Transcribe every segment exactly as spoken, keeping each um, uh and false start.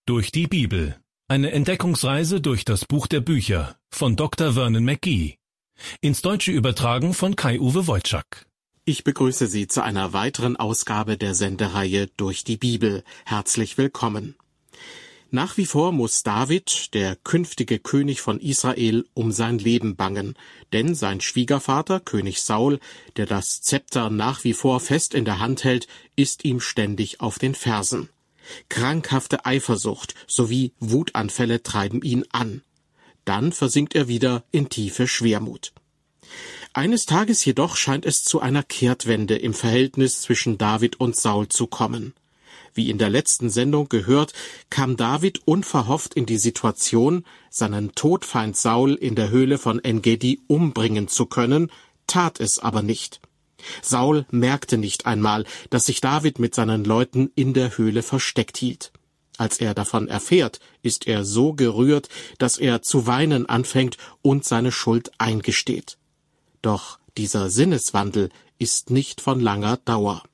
Durch die Bibel. Eine Entdeckungsreise durch das Buch der Bücher von Doktor Vernon McGee. Ins Deutsche übertragen von Kai-Uwe Wojczak. Ich begrüße Sie zu einer weiteren Ausgabe der Sendereihe Durch die Bibel. Herzlich willkommen. Nach wie vor muss David, der künftige König von Israel, um sein Leben bangen, denn sein Schwiegervater, König Saul, der das Zepter nach wie vor fest in der Hand hält, ist ihm ständig auf den Fersen. Krankhafte Eifersucht sowie Wutanfälle treiben ihn an. Dann versinkt er wieder in tiefe Schwermut. Eines Tages jedoch scheint es zu einer Kehrtwende im Verhältnis zwischen David und Saul zu kommen. Wie in der letzten Sendung gehört, kam David unverhofft in die Situation, seinen Todfeind Saul in der Höhle von En-Gedi umbringen zu können, tat es aber nicht. Saul merkte nicht einmal, dass sich David mit seinen Leuten in der Höhle versteckt hielt. Als er davon erfährt, ist er so gerührt, dass er zu weinen anfängt und seine Schuld eingesteht. Doch dieser Sinneswandel ist nicht von langer Dauer.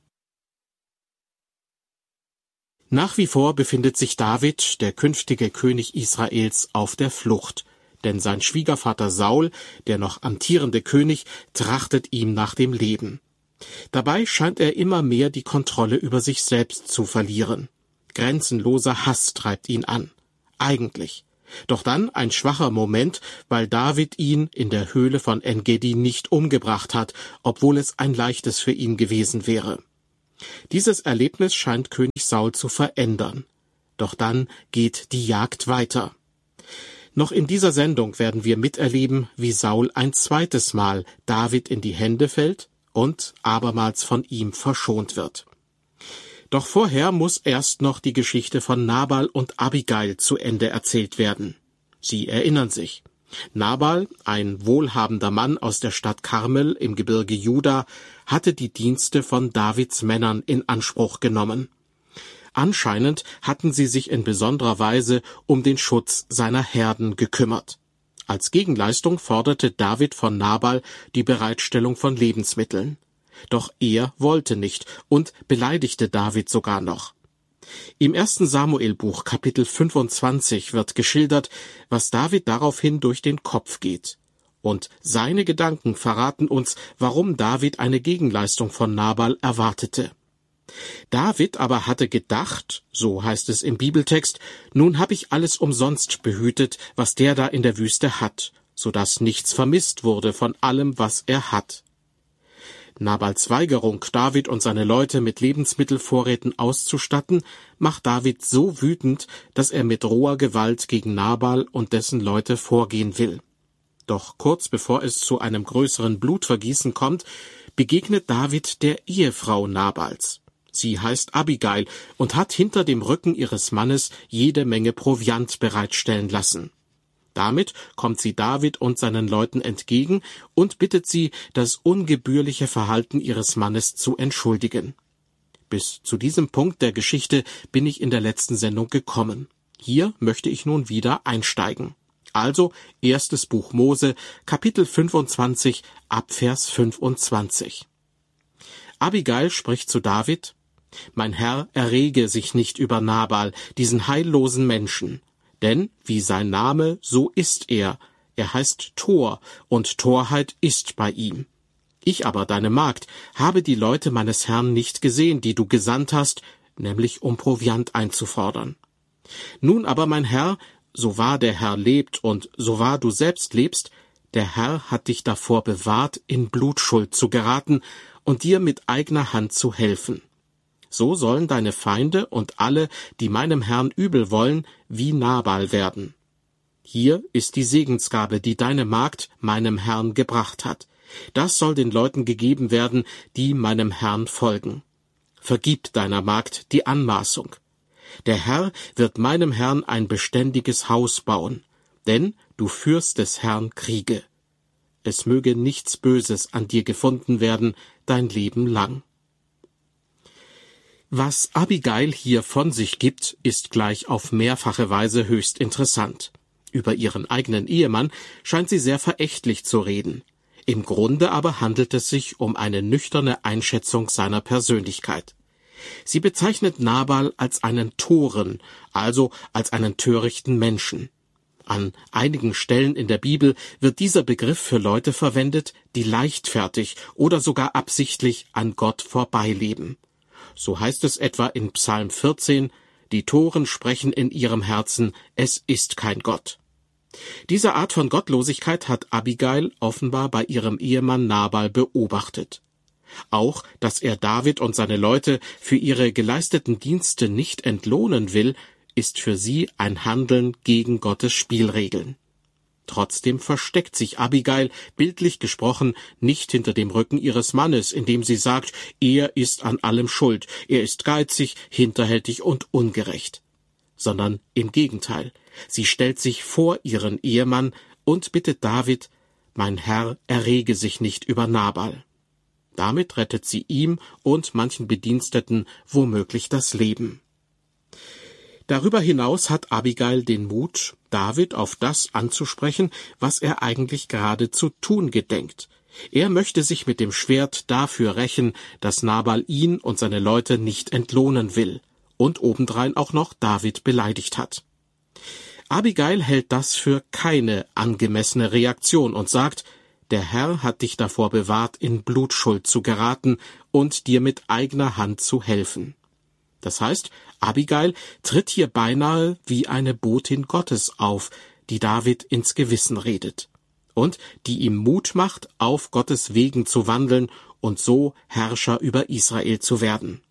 Nach wie vor befindet sich David, der künftige König Israels, auf der Flucht, denn sein Schwiegervater Saul, der noch amtierende König, trachtet ihm nach dem Leben. Dabei scheint er immer mehr die Kontrolle über sich selbst zu verlieren. Grenzenloser Hass treibt ihn an. Eigentlich. Doch dann ein schwacher Moment, weil David ihn in der Höhle von En-Gedi nicht umgebracht hat, obwohl es ein leichtes für ihn gewesen wäre. Dieses Erlebnis scheint König Saul zu verändern. Doch dann geht die Jagd weiter. Noch in dieser Sendung werden wir miterleben, wie Saul ein zweites Mal David in die Hände fällt und abermals von ihm verschont wird. Doch vorher muss erst noch die Geschichte von Nabal und Abigail zu Ende erzählt werden. Sie erinnern sich. Nabal, ein wohlhabender Mann aus der Stadt Karmel im Gebirge Juda, hatte die Dienste von Davids Männern in Anspruch genommen. Anscheinend hatten sie sich in besonderer Weise um den Schutz seiner Herden gekümmert. Als Gegenleistung forderte David von Nabal die Bereitstellung von Lebensmitteln. Doch er wollte nicht und beleidigte David sogar noch. Im ersten Samuelbuch Kapitel fünfundzwanzig wird geschildert, was David daraufhin durch den Kopf geht. Und seine Gedanken verraten uns, warum David eine Gegenleistung von Nabal erwartete. David aber hatte gedacht, so heißt es im Bibeltext, nun habe ich alles umsonst behütet, was der da in der Wüste hat, so dass nichts vermisst wurde von allem, was er hat. Nabals Weigerung, David und seine Leute mit Lebensmittelvorräten auszustatten, macht David so wütend, dass er mit roher Gewalt gegen Nabal und dessen Leute vorgehen will. Doch kurz bevor es zu einem größeren Blutvergießen kommt, begegnet David der Ehefrau Nabals. Sie heißt Abigail und hat hinter dem Rücken ihres Mannes jede Menge Proviant bereitstellen lassen. Damit kommt sie David und seinen Leuten entgegen und bittet sie, das ungebührliche Verhalten ihres Mannes zu entschuldigen. Bis zu diesem Punkt der Geschichte bin ich in der letzten Sendung gekommen. Hier möchte ich nun wieder einsteigen. Also erstes Buch Mose, Kapitel fünfundzwanzig, ab Vers fünfundzwanzig. Abigail spricht zu David: »Mein Herr errege sich nicht über Nabal, diesen heillosen Menschen. Denn, wie sein Name, so ist er. Er heißt Tor, und Torheit ist bei ihm. Ich aber, deine Magd, habe die Leute meines Herrn nicht gesehen, die du gesandt hast, nämlich um Proviant einzufordern. Nun aber, mein Herr, so wahr der Herr lebt und so wahr du selbst lebst, der Herr hat dich davor bewahrt, in Blutschuld zu geraten und dir mit eigener Hand zu helfen. So sollen deine Feinde und alle, die meinem Herrn übel wollen, wie Nabal werden. Hier ist die Segensgabe, die deine Magd meinem Herrn gebracht hat. Das soll den Leuten gegeben werden, die meinem Herrn folgen. Vergib deiner Magd die Anmaßung. Der Herr wird meinem Herrn ein beständiges Haus bauen, denn du führst des Herrn Kriege. Es möge nichts Böses an dir gefunden werden, dein Leben lang.« Was Abigail hier von sich gibt, ist gleich auf mehrfache Weise höchst interessant. Über ihren eigenen Ehemann scheint sie sehr verächtlich zu reden. Im Grunde aber handelt es sich um eine nüchterne Einschätzung seiner Persönlichkeit. Sie bezeichnet Nabal als einen Toren, also als einen törichten Menschen. An einigen Stellen in der Bibel wird dieser Begriff für Leute verwendet, die leichtfertig oder sogar absichtlich an Gott vorbeileben. So heißt es etwa in Psalm vierzehn, die Toren sprechen in ihrem Herzen, es ist kein Gott. Diese Art von Gottlosigkeit hat Abigail offenbar bei ihrem Ehemann Nabal beobachtet. Auch, dass er David und seine Leute für ihre geleisteten Dienste nicht entlohnen will, ist für sie ein Handeln gegen Gottes Spielregeln. Trotzdem versteckt sich Abigail, bildlich gesprochen, nicht hinter dem Rücken ihres Mannes, indem sie sagt, er ist an allem schuld, er ist geizig, hinterhältig und ungerecht. Sondern im Gegenteil, sie stellt sich vor ihren Ehemann und bittet David, mein Herr errege sich nicht über Nabal. Damit rettet sie ihm und manchen Bediensteten womöglich das Leben. Darüber hinaus hat Abigail den Mut, David auf das anzusprechen, was er eigentlich gerade zu tun gedenkt. Er möchte sich mit dem Schwert dafür rächen, dass Nabal ihn und seine Leute nicht entlohnen will und obendrein auch noch David beleidigt hat. Abigail hält das für keine angemessene Reaktion und sagt, der Herr hat dich davor bewahrt, in Blutschuld zu geraten und dir mit eigener Hand zu helfen. Das heißt, Abigail tritt hier beinahe wie eine Botin Gottes auf, die David ins Gewissen redet und die ihm Mut macht, auf Gottes Wegen zu wandeln und so Herrscher über Israel zu werden.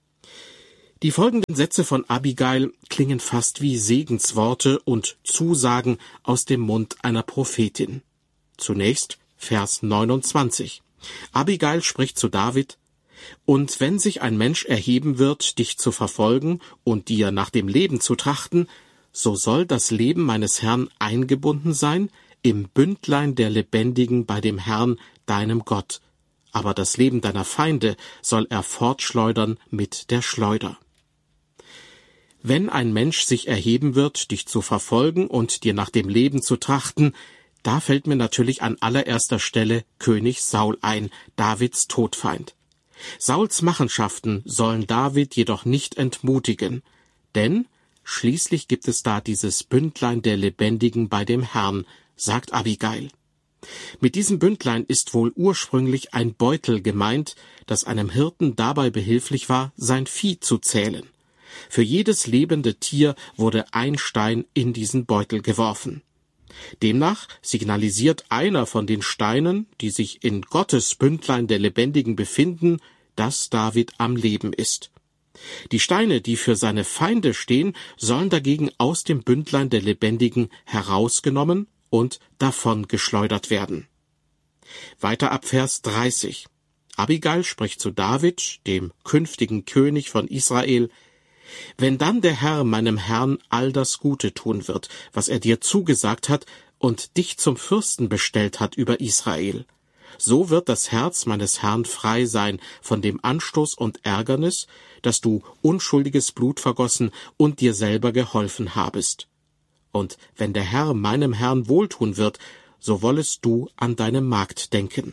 Die folgenden Sätze von Abigail klingen fast wie Segensworte und Zusagen aus dem Mund einer Prophetin. Zunächst Vers neunundzwanzig. Abigail spricht zu David, und wenn sich ein Mensch erheben wird, dich zu verfolgen und dir nach dem Leben zu trachten, so soll das Leben meines Herrn eingebunden sein im Bündlein der Lebendigen bei dem Herrn, deinem Gott. Aber das Leben deiner Feinde soll er fortschleudern mit der Schleuder. Wenn ein Mensch sich erheben wird, dich zu verfolgen und dir nach dem Leben zu trachten, da fällt mir natürlich an allererster Stelle König Saul ein, Davids Todfeind. Sauls Machenschaften sollen David jedoch nicht entmutigen, denn schließlich gibt es da dieses Bündlein der Lebendigen bei dem Herrn, sagt Abigail. Mit diesem Bündlein ist wohl ursprünglich ein Beutel gemeint, das einem Hirten dabei behilflich war, sein Vieh zu zählen. Für jedes lebende Tier wurde ein Stein in diesen Beutel geworfen. Demnach signalisiert einer von den Steinen, die sich in Gottes Bündlein der Lebendigen befinden, dass David am Leben ist. Die Steine, die für seine Feinde stehen, sollen dagegen aus dem Bündlein der Lebendigen herausgenommen und davon geschleudert werden. Weiter ab Vers dreißig. Abigail spricht zu David, dem künftigen König von Israel, wenn dann der Herr meinem Herrn all das Gute tun wird, was er dir zugesagt hat und dich zum Fürsten bestellt hat über Israel, so wird das Herz meines Herrn frei sein von dem Anstoß und Ärgernis, dass du unschuldiges Blut vergossen und dir selber geholfen habest. Und wenn der Herr meinem Herrn wohltun wird, so wollest du an deine Magd denken.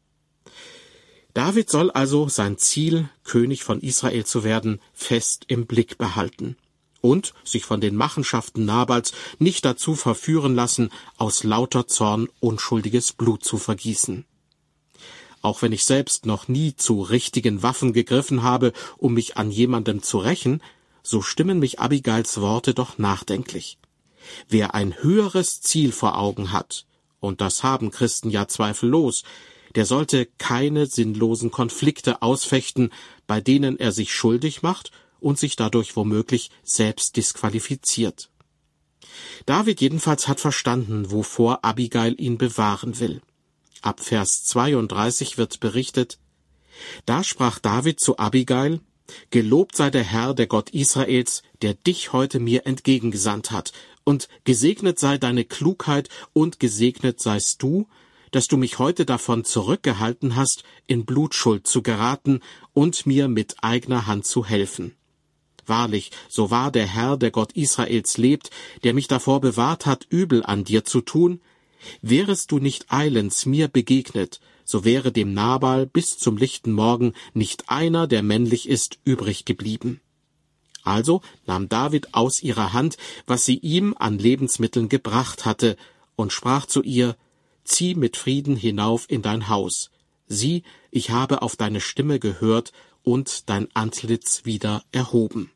David soll also sein Ziel, König von Israel zu werden, fest im Blick behalten und sich von den Machenschaften Nabals nicht dazu verführen lassen, aus lauter Zorn unschuldiges Blut zu vergießen. Auch wenn ich selbst noch nie zu richtigen Waffen gegriffen habe, um mich an jemandem zu rächen, so stimmen mich Abigails Worte doch nachdenklich. Wer ein höheres Ziel vor Augen hat, und das haben Christen ja zweifellos, der sollte keine sinnlosen Konflikte ausfechten, bei denen er sich schuldig macht und sich dadurch womöglich selbst disqualifiziert. David jedenfalls hat verstanden, wovor Abigail ihn bewahren will. Ab Vers zweiunddreißig wird berichtet, da sprach David zu Abigail, gelobt sei der Herr, der Gott Israels, der dich heute mir entgegengesandt hat, und gesegnet sei deine Klugheit und gesegnet seist du, dass du mich heute davon zurückgehalten hast, in Blutschuld zu geraten und mir mit eigener Hand zu helfen. Wahrlich, so wahr der Herr, der Gott Israels lebt, der mich davor bewahrt hat, Übel an dir zu tun, wärest du nicht eilends mir begegnet, so wäre dem Nabal bis zum lichten Morgen nicht einer, der männlich ist, übrig geblieben. Also nahm David aus ihrer Hand, was sie ihm an Lebensmitteln gebracht hatte, und sprach zu ihr: Zieh mit Frieden hinauf in dein Haus. Sieh, ich habe auf deine Stimme gehört und dein Antlitz wieder erhoben.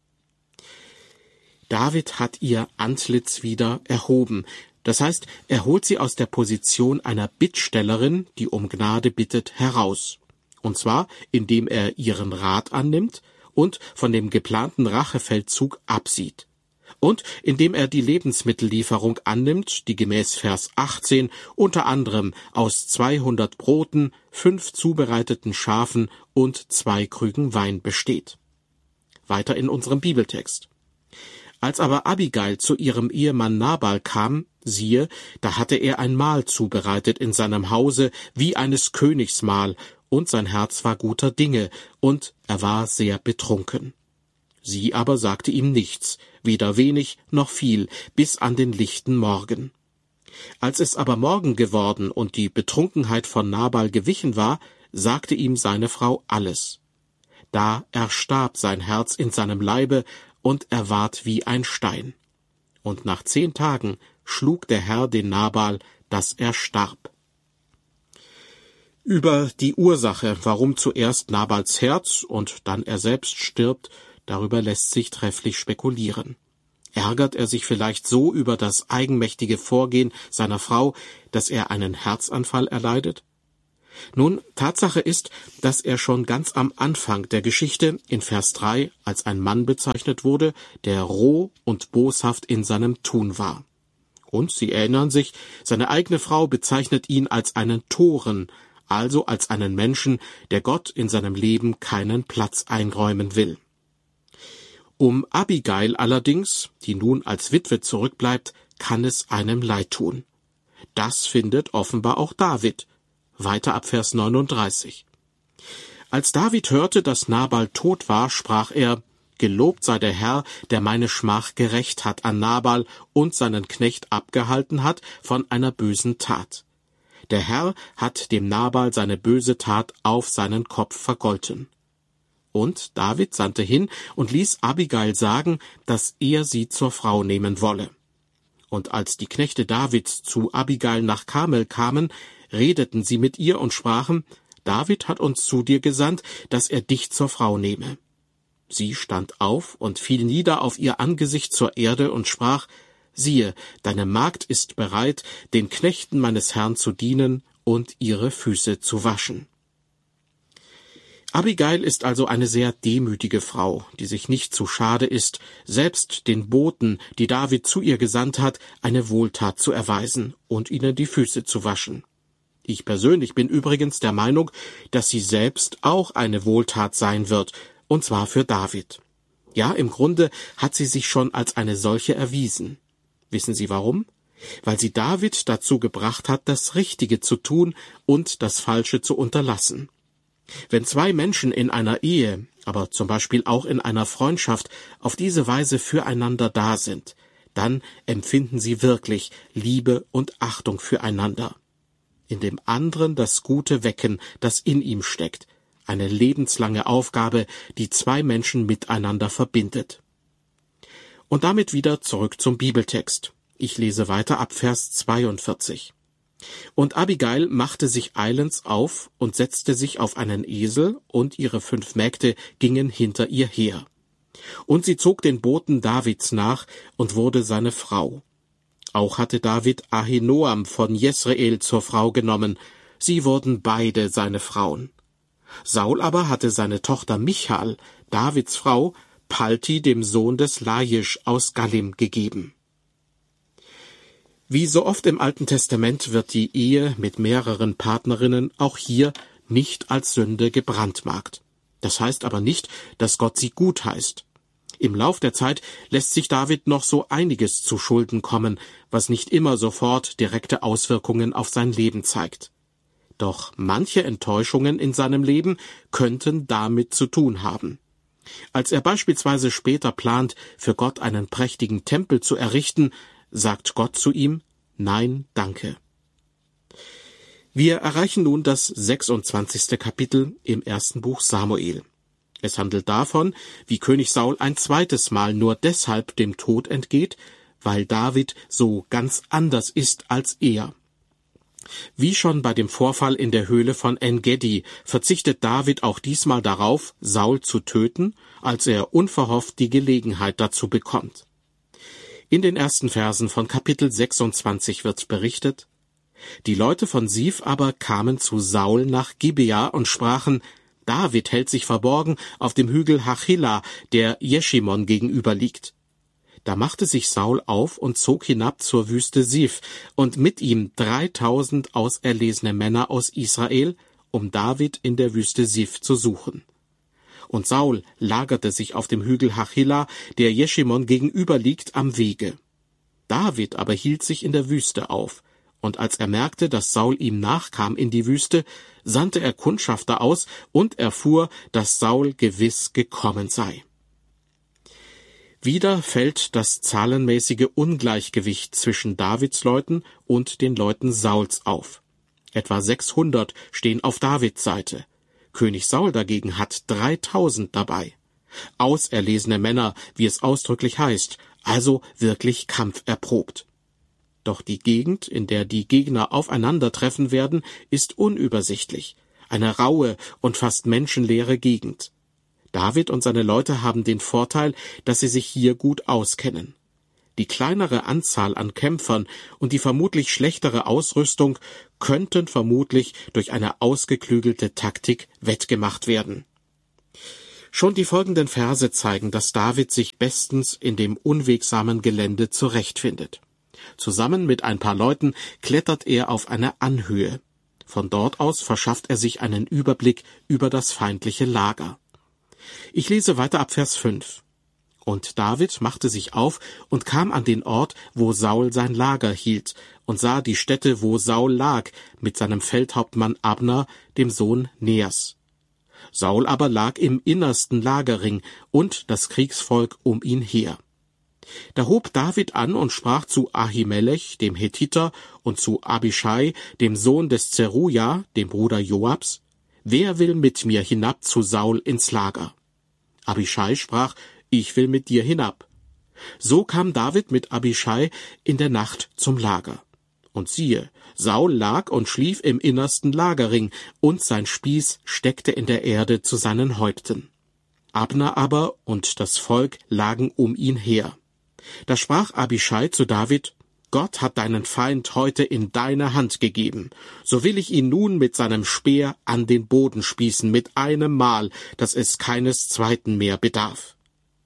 David hat ihr Antlitz wieder erhoben. Das heißt, er holt sie aus der Position einer Bittstellerin, die um Gnade bittet, heraus. Und zwar, indem er ihren Rat annimmt und von dem geplanten Rachefeldzug absieht. Und indem er die Lebensmittellieferung annimmt, die gemäß Vers achtzehn unter anderem aus zweihundert Broten, fünf zubereiteten Schafen und zwei Krügen Wein besteht. Weiter in unserem Bibeltext. Als aber Abigail zu ihrem Ehemann Nabal kam, siehe, da hatte er ein Mahl zubereitet in seinem Hause, wie eines Königs Mahl, und sein Herz war guter Dinge, und er war sehr betrunken. Sie aber sagte ihm nichts, weder wenig noch viel, bis an den lichten Morgen. Als es aber Morgen geworden und die Betrunkenheit von Nabal gewichen war, sagte ihm seine Frau alles. Da erstarb sein Herz in seinem Leibe, und er ward wie ein Stein. Und nach zehn Tagen schlug der Herr den Nabal, dass er starb. Über die Ursache, warum zuerst Nabals Herz und dann er selbst stirbt, darüber lässt sich trefflich spekulieren. Ärgert er sich vielleicht so über das eigenmächtige Vorgehen seiner Frau, dass er einen Herzanfall erleidet? Nun, Tatsache ist, dass er schon ganz am Anfang der Geschichte in Vers drei als ein Mann bezeichnet wurde, der roh und boshaft in seinem Tun war. Und, Sie erinnern sich, seine eigene Frau bezeichnet ihn als einen Toren, also als einen Menschen, der Gott in seinem Leben keinen Platz einräumen will. Um Abigail allerdings, die nun als Witwe zurückbleibt, kann es einem leid tun. Das findet offenbar auch David. Weiter ab Vers neununddreißig. Als David hörte, dass Nabal tot war, sprach er: Gelobt sei der Herr, der meine Schmach gerächt hat an Nabal und seinen Knecht abgehalten hat von einer bösen Tat. Der Herr hat dem Nabal seine böse Tat auf seinen Kopf vergolten. Und David sandte hin und ließ Abigail sagen, dass er sie zur Frau nehmen wolle. Und als die Knechte Davids zu Abigail nach Karmel kamen, redeten sie mit ihr und sprachen: David hat uns zu dir gesandt, dass er dich zur Frau nehme. Sie stand auf und fiel nieder auf ihr Angesicht zur Erde und sprach: Siehe, deine Magd ist bereit, den Knechten meines Herrn zu dienen und ihre Füße zu waschen. Abigail ist also eine sehr demütige Frau, die sich nicht zu schade ist, selbst den Boten, die David zu ihr gesandt hat, eine Wohltat zu erweisen und ihnen die Füße zu waschen. Ich persönlich bin übrigens der Meinung, dass sie selbst auch eine Wohltat sein wird, und zwar für David. Ja, im Grunde hat sie sich schon als eine solche erwiesen. Wissen Sie warum? Weil sie David dazu gebracht hat, das Richtige zu tun und das Falsche zu unterlassen. Wenn zwei Menschen in einer Ehe, aber zum Beispiel auch in einer Freundschaft, auf diese Weise füreinander da sind, dann empfinden sie wirklich Liebe und Achtung füreinander. In dem anderen das Gute wecken, das in ihm steckt, eine lebenslange Aufgabe, die zwei Menschen miteinander verbindet. Und damit wieder zurück zum Bibeltext. Ich lese weiter ab Vers zweiundvierzig. Und Abigail machte sich eilends auf und setzte sich auf einen Esel, und ihre fünf Mägde gingen hinter ihr her. Und sie zog den Boten Davids nach und wurde seine Frau. Auch hatte David Ahinoam von Jesreel zur Frau genommen. Sie wurden beide seine Frauen. Saul aber hatte seine Tochter Michal, Davids Frau, Palti, dem Sohn des Laisch aus Gallim, gegeben. Wie so oft im Alten Testament wird die Ehe mit mehreren Partnerinnen auch hier nicht als Sünde gebrandmarkt. Das heißt aber nicht, dass Gott sie gutheißt. Im Lauf der Zeit lässt sich David noch so einiges zu Schulden kommen, was nicht immer sofort direkte Auswirkungen auf sein Leben zeigt. Doch manche Enttäuschungen in seinem Leben könnten damit zu tun haben. Als er beispielsweise später plant, für Gott einen prächtigen Tempel zu errichten, sagt Gott zu ihm: Nein, danke. Wir erreichen nun das sechsundzwanzigste Kapitel im ersten Buch Samuel. Es handelt davon, wie König Saul ein zweites Mal nur deshalb dem Tod entgeht, weil David so ganz anders ist als er. Wie schon bei dem Vorfall in der Höhle von En-Gedi verzichtet David auch diesmal darauf, Saul zu töten, als er unverhofft die Gelegenheit dazu bekommt. In den ersten Versen von Kapitel sechsundzwanzig wird berichtet: Die Leute von Sif aber kamen zu Saul nach Gibea und sprachen: David hält sich verborgen auf dem Hügel Hachila, der Jeschimon gegenüber liegt. Da machte sich Saul auf und zog hinab zur Wüste Sif und mit ihm dreitausend auserlesene Männer aus Israel, um David in der Wüste Sif zu suchen. Und Saul lagerte sich auf dem Hügel Hachila, der Jeschimon gegenüber liegt, am Wege. David aber hielt sich in der Wüste auf, und als er merkte, dass Saul ihm nachkam in die Wüste, sandte er Kundschafter aus und erfuhr, dass Saul gewiss gekommen sei. Wieder fällt das zahlenmäßige Ungleichgewicht zwischen Davids Leuten und den Leuten Sauls auf. Etwa sechshundert stehen auf Davids Seite. König Saul dagegen hat dreitausend dabei. Auserlesene Männer, wie es ausdrücklich heißt, also wirklich kampferprobt. Doch die Gegend, in der die Gegner aufeinandertreffen werden, ist unübersichtlich. Eine raue und fast menschenleere Gegend. David und seine Leute haben den Vorteil, dass sie sich hier gut auskennen. Die kleinere Anzahl an Kämpfern und die vermutlich schlechtere Ausrüstung könnten vermutlich durch eine ausgeklügelte Taktik wettgemacht werden. Schon die folgenden Verse zeigen, dass David sich bestens in dem unwegsamen Gelände zurechtfindet. Zusammen mit ein paar Leuten klettert er auf eine Anhöhe. Von dort aus verschafft er sich einen Überblick über das feindliche Lager. Ich lese weiter ab Vers fünf. Und David machte sich auf und kam an den Ort, wo Saul sein Lager hielt, und sah die Stätte, wo Saul lag, mit seinem Feldhauptmann Abner, dem Sohn Neas. Saul aber lag im innersten Lagerring und das Kriegsvolk um ihn her. Da hob David an und sprach zu Ahimelech, dem Hethiter, und zu Abischai, dem Sohn des Zeruja, dem Bruder Joabs: Wer will mit mir hinab zu Saul ins Lager? Abischai sprach: Ich will mit dir hinab. So kam David mit Abischai in der Nacht zum Lager. Und siehe, Saul lag und schlief im innersten Lagerring, und sein Spieß steckte in der Erde zu seinen Häupten. Abner aber und das Volk lagen um ihn her. Da sprach Abischai zu David: Gott hat deinen Feind heute in deine Hand gegeben. So will ich ihn nun mit seinem Speer an den Boden spießen, mit einem Mal, dass es keines zweiten mehr bedarf.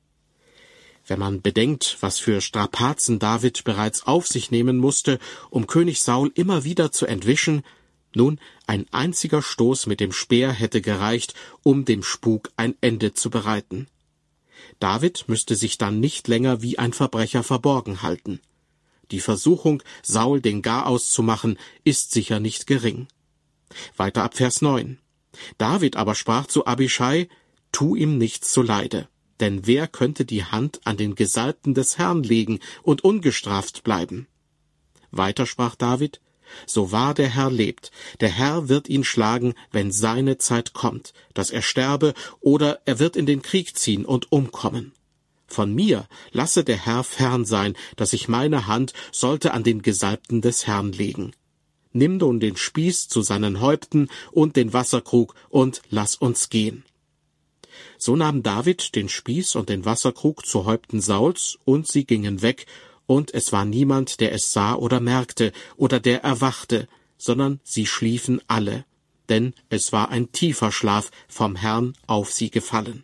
Wenn man bedenkt, was für Strapazen David bereits auf sich nehmen musste, um König Saul immer wieder zu entwischen, nun, ein einziger Stoß mit dem Speer hätte gereicht, um dem Spuk ein Ende zu bereiten. David müsste sich dann nicht länger wie ein Verbrecher verborgen halten. Die Versuchung, Saul den Garaus zu machen, ist sicher nicht gering. Weiter ab Vers neun. David aber sprach zu Abischai: Tu ihm nichts zuleide, denn wer könnte die Hand an den Gesalbten des Herrn legen und ungestraft bleiben? Weiter sprach David: So wahr der Herr lebt, der Herr wird ihn schlagen, wenn seine Zeit kommt, dass er sterbe, oder er wird in den Krieg ziehen und umkommen. Von mir lasse der Herr fern sein, dass ich meine Hand sollte an den Gesalbten des Herrn legen. Nimm nun den Spieß zu seinen Häupten und den Wasserkrug und lass uns gehen. So nahm David den Spieß und den Wasserkrug zu Häupten Sauls, und sie gingen weg, und es war niemand, der es sah oder merkte oder der erwachte, sondern sie schliefen alle, denn es war ein tiefer Schlaf vom Herrn auf sie gefallen.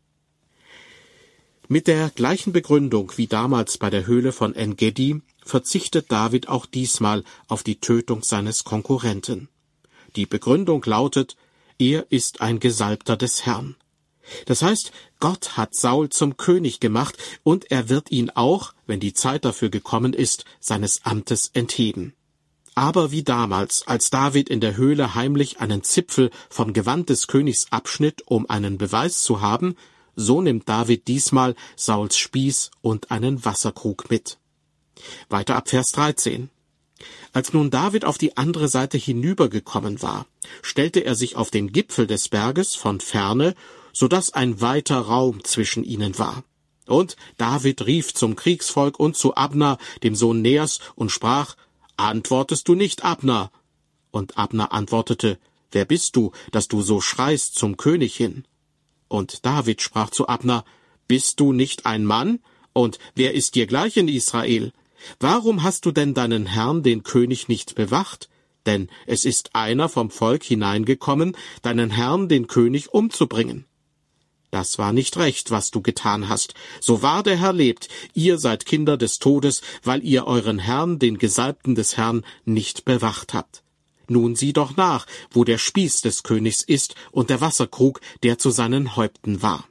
Mit der gleichen Begründung wie damals bei der Höhle von En-Gedi verzichtet David auch diesmal auf die Tötung seines Konkurrenten. Die Begründung lautet: Er ist ein Gesalbter des Herrn. Das heißt, Gott hat Saul zum König gemacht, und er wird ihn auch, wenn die Zeit dafür gekommen ist, seines Amtes entheben. Aber wie damals, als David in der Höhle heimlich einen Zipfel vom Gewand des Königs abschnitt, um einen Beweis zu haben, so nimmt David diesmal Sauls Spieß und einen Wasserkrug mit. Weiter ab Vers dreizehn. Als nun David auf die andere Seite hinübergekommen war, stellte er sich auf den Gipfel des Berges von ferne, so dass ein weiter Raum zwischen ihnen war. Und David rief zum Kriegsvolk und zu Abner, dem Sohn Neers, und sprach: »Antwortest du nicht, Abner?« Und Abner antwortete: »Wer bist du, dass du so schreist zum König hin?« Und David sprach zu Abner: »Bist du nicht ein Mann? Und wer ist dir gleich in Israel? Warum hast du denn deinen Herrn, den König, nicht bewacht? Denn es ist einer vom Volk hineingekommen, deinen Herrn, den König, umzubringen.« »Das war nicht recht, was du getan hast. So wahr der Herr lebt, ihr seid Kinder des Todes, weil ihr euren Herrn, den Gesalbten des Herrn, nicht bewacht habt. Nun sieh doch nach, wo der Spieß des Königs ist und der Wasserkrug, der zu seinen Häupten war.«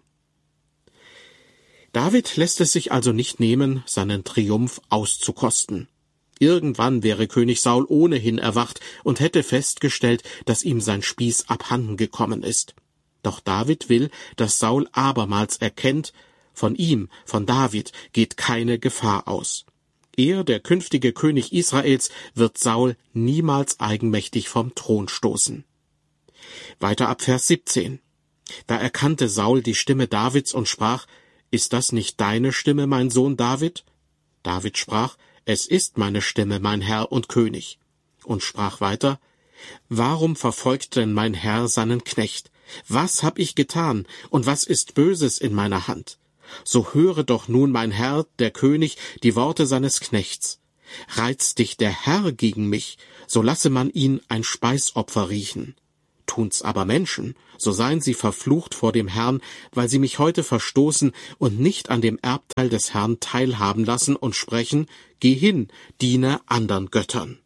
David lässt es sich also nicht nehmen, seinen Triumph auszukosten. Irgendwann wäre König Saul ohnehin erwacht und hätte festgestellt, dass ihm sein Spieß abhanden gekommen ist. Doch David will, dass Saul abermals erkennt, von ihm, von David, geht keine Gefahr aus. Er, der künftige König Israels, wird Saul niemals eigenmächtig vom Thron stoßen. Weiter ab Vers siebzehn. Da erkannte Saul die Stimme Davids und sprach: »Ist das nicht deine Stimme, mein Sohn David?« David sprach: »Es ist meine Stimme, mein Herr und König.« Und sprach weiter: »Warum verfolgt denn mein Herr seinen Knecht? Was hab ich getan, und was ist Böses in meiner Hand? So höre doch nun, mein Herr, der König, die Worte seines Knechts. Reizt dich der Herr gegen mich, so lasse man ihn ein Speisopfer riechen. Tun's aber Menschen, so seien sie verflucht vor dem Herrn, weil sie mich heute verstoßen und nicht an dem Erbteil des Herrn teilhaben lassen und sprechen: Geh hin, diene andern Göttern.«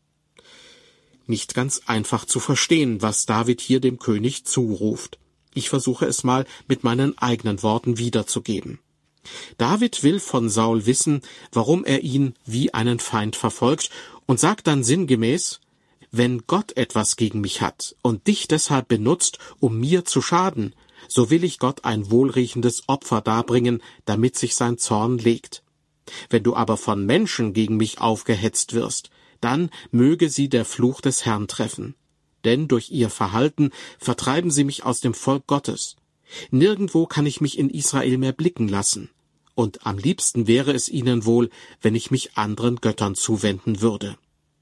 Nicht ganz einfach zu verstehen, was David hier dem König zuruft. Ich versuche es mal mit meinen eigenen Worten wiederzugeben. David will von Saul wissen, warum er ihn wie einen Feind verfolgt, und sagt dann sinngemäß: »Wenn Gott etwas gegen mich hat und dich deshalb benutzt, um mir zu schaden, so will ich Gott ein wohlriechendes Opfer darbringen, damit sich sein Zorn legt. Wenn du aber von Menschen gegen mich aufgehetzt wirst, dann möge sie der Fluch des Herrn treffen. Denn durch ihr Verhalten vertreiben sie mich aus dem Volk Gottes. Nirgendwo kann ich mich in Israel mehr blicken lassen. Und am liebsten wäre es ihnen wohl, wenn ich mich anderen Göttern zuwenden würde.«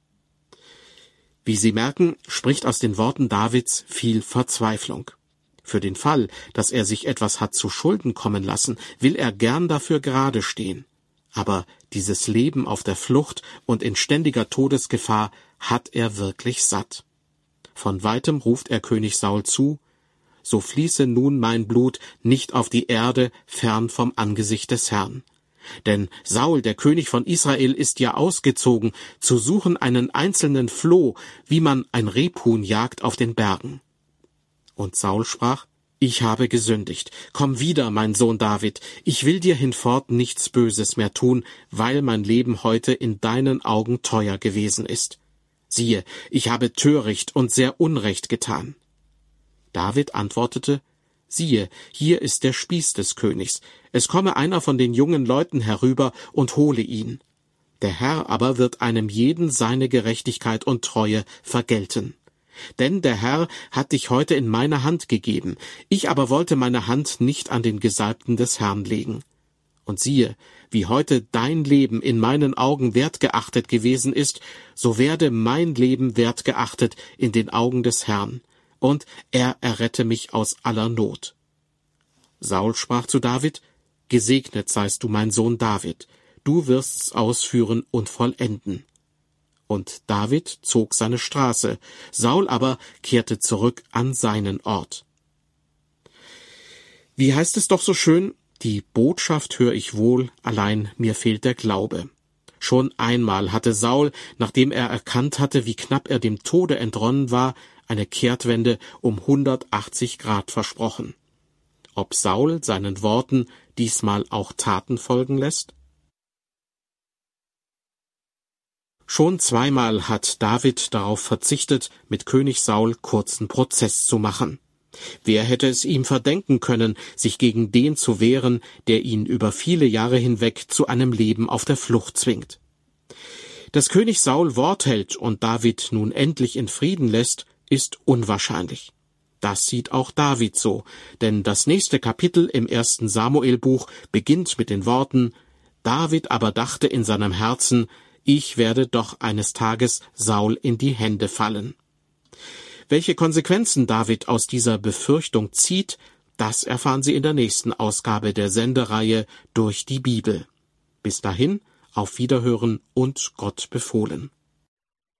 Wie Sie merken, spricht aus den Worten Davids viel Verzweiflung. Für den Fall, dass er sich etwas hat zu Schulden kommen lassen, will er gern dafür gerade stehen. Aber dieses Leben auf der Flucht und in ständiger Todesgefahr hat er wirklich satt. Von weitem ruft er König Saul zu: »So fließe nun mein Blut nicht auf die Erde, fern vom Angesicht des Herrn. Denn Saul, der König von Israel, ist ja ausgezogen, zu suchen einen einzelnen Floh, wie man ein Rebhuhn jagt auf den Bergen.« Und Saul sprach: »Ich habe gesündigt. Komm wieder, mein Sohn David. Ich will dir hinfort nichts Böses mehr tun, weil mein Leben heute in deinen Augen teuer gewesen ist. Siehe, ich habe töricht und sehr Unrecht getan.« David antwortete: »Siehe, hier ist der Spieß des Königs. Es komme einer von den jungen Leuten herüber und hole ihn. Der Herr aber wird einem jeden seine Gerechtigkeit und Treue vergelten. Denn der Herr hat dich heute in meine Hand gegeben. Ich aber wollte meine Hand nicht an den Gesalbten des Herrn legen. Und siehe, wie heute dein Leben in meinen Augen wertgeachtet gewesen ist, so werde mein Leben wertgeachtet in den Augen des Herrn, und er errette mich aus aller Not.« Saul sprach zu David: »Gesegnet seist du, mein Sohn David, du wirst's ausführen und vollenden.« Und David zog seine Straße, Saul aber kehrte zurück an seinen Ort. Wie heißt es doch so schön: »Die Botschaft höre ich wohl, allein mir fehlt der Glaube.« Schon einmal hatte Saul, nachdem er erkannt hatte, wie knapp er dem Tode entronnen war, eine Kehrtwende um hundertachtzig Grad versprochen. Ob Saul seinen Worten diesmal auch Taten folgen lässt? Schon zweimal hat David darauf verzichtet, mit König Saul kurzen Prozess zu machen. Wer hätte es ihm verdenken können, sich gegen den zu wehren, der ihn über viele Jahre hinweg zu einem Leben auf der Flucht zwingt? Dass König Saul Wort hält und David nun endlich in Frieden lässt, ist unwahrscheinlich. Das sieht auch David so, denn das nächste Kapitel im ersten Samuelbuch beginnt mit den Worten: David aber dachte in seinem Herzen, ich werde doch eines Tages Saul in die Hände fallen. Welche Konsequenzen David aus dieser Befürchtung zieht, das erfahren Sie in der nächsten Ausgabe der Sendereihe Durch die Bibel. Bis dahin, auf Wiederhören und Gott befohlen.